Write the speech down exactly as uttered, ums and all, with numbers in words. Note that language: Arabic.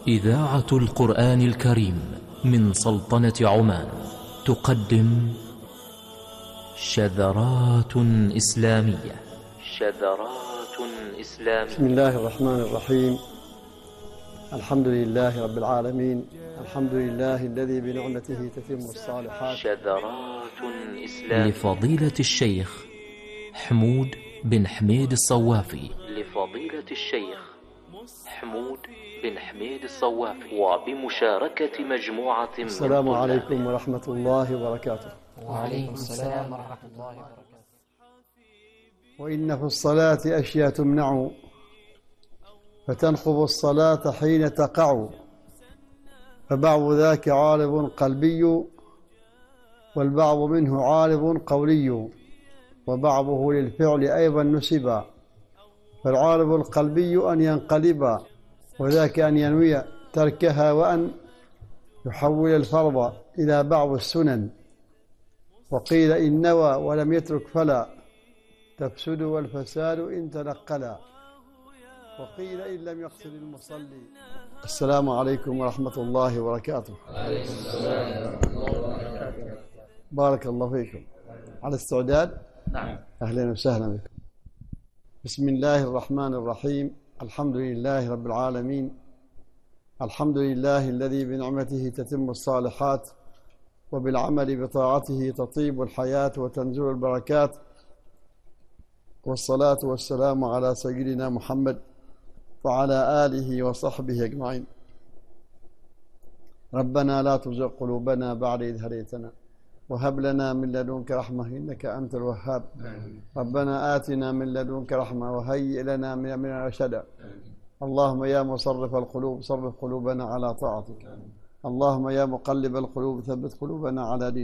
إذاعة القرآن الكريم من سلطنة عمان تقدم شذرات إسلامية. شذرات إسلامية. بسم الله الرحمن الرحيم. الحمد لله رب العالمين. الحمد لله الذي بنعمته تتم الصالحات. شذرات إسلامية لفضيلة الشيخ حمود بن حميد الصوافي. لفضيلة الشيخ حمود بن حميد الصوافي وبمشاركة مجموعة من السلام عليكم ورحمة الله وبركاته. وعليكم السلام ورحمة الله وبركاته. وإن في الصلاة أشياء تمنع فتنخب الصلاة حين تقع، فبعض ذاك عارض قلبي والبعض منه عارض قولي، وبعضه للفعل أيضا نسبا، فالعارض القلبي أن ينقلب، وذاك أن ينوي تركها وأن يحول الفرض إلى بعض السنن، وقيل إن نوى ولم يترك فلا تفسد والفساد إن تنقلا، وقيل إن لم يقصد المصلي. السلام عليكم ورحمة الله وبركاته. وعليكم السلام ورحمة الله وبركاته. بارك الله فيكم. على استعداد؟ نعم. أهلا وسهلا بكم. بسم الله الرحمن الرحيم. الحمد لله رب العالمين. الحمد لله الذي بنعمته تتم الصالحات، وبالعمل بطاعته تطيب الحياة وتنزل البركات، والصلاة والسلام على سيدنا محمد وعلى آله وصحبه أجمعين. ربنا لا تزغ قلوبنا بعد إذ هديتنا وهب لنا من لدنك رحمة إنك أنت الوهاب. ربنا آتنا من لدنك رحمة وهيئ لنا من أمرنا رشدا. اللهم يا مصرف القلوب صرف قلوبنا على طاعتك. اللهم يا مقلب القلوب ثبت قلوبنا على دينك.